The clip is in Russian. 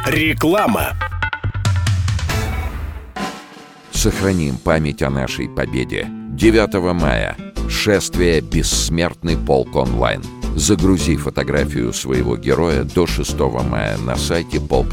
Реклама. Сохраним память о нашей победе. 9 мая. Шествие «Бессмертный полк онлайн». Загрузи фотографию своего героя до 6 мая на сайте полка.